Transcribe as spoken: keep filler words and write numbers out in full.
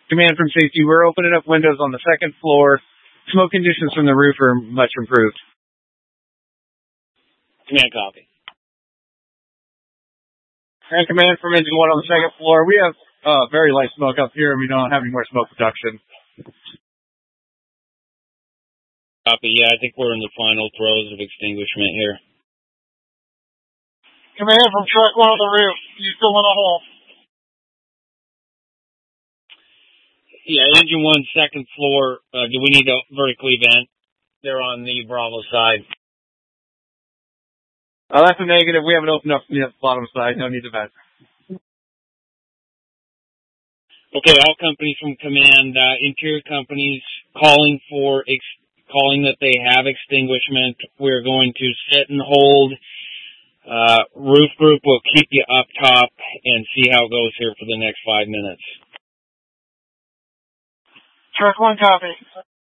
Command from safety, we're opening up windows on the second floor. Smoke conditions from the roof are much improved. Command copy. And command from engine one on the second floor. We have uh, very light smoke up here, and we don't have any more smoke production. Copy. Yeah, I think we're in the final throes of extinguishment here. Command from truck one on the roof. You still in a hole? Yeah, engine one, second floor. Uh, do we need to vertically vent? They're on the Bravo side. Oh, that's a negative. We haven't opened up the bottom side. No need to vent. Okay, all companies from command, uh, interior companies calling for, ex- calling that they have extinguishment. We're going to sit and hold. Uh, roof group will keep you up top and see how it goes here for the next five minutes. Truck one copy.